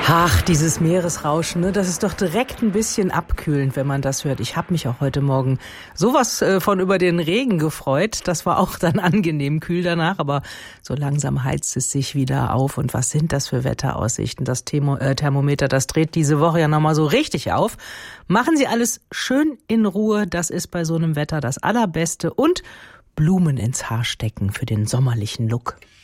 Ach, dieses Meeresrauschen, ne, das ist doch direkt ein bisschen abkühlend, wenn man das hört. Ich habe mich auch heute Morgen sowas von über den Regen gefreut. Das war auch dann angenehm kühl danach, aber so langsam heizt es sich wieder auf. Und was sind das für Wetteraussichten? Das Thermometer, das dreht diese Woche ja nochmal so richtig auf. Machen Sie alles schön in Ruhe, das ist bei so einem Wetter das Allerbeste. Und Blumen ins Haar stecken für den sommerlichen Look.